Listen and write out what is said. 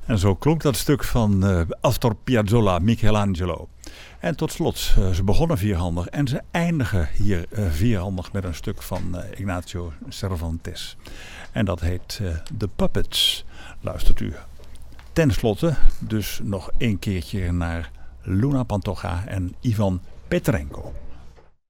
En zo klonk dat stuk van Astor Piazzolla, Michelangelo. En tot slot, ze begonnen vierhandig en ze eindigen hier vierhandig met een stuk van Ignacio Cervantes. En dat heet The Puppets. Luistert u. Ten slotte dus nog een keertje naar Luna Pantoja en Ivan Petrenko.